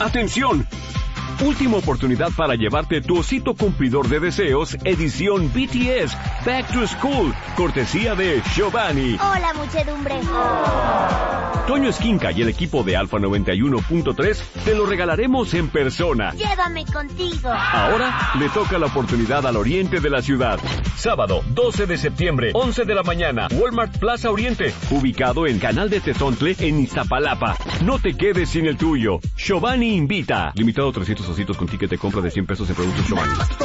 ¡Atención! Última oportunidad para llevarte tu osito cumplidor de deseos, edición BTS, Back to School, cortesía de Giovanni. Hola, muchedumbre. Toño Esquinca y el equipo de Alfa 91.3 te lo regalaremos en persona. Llévame contigo. Ahora le toca la oportunidad al oriente de la ciudad. Sábado, 12 de septiembre, 11 de la mañana, Walmart Plaza Oriente, ubicado en Canal de Tezontle, en Iztapalapa. No te quedes sin el tuyo. Giovanni invita. Limitado a 300 ositos con ticket de compra de $100 en productos Giovanni.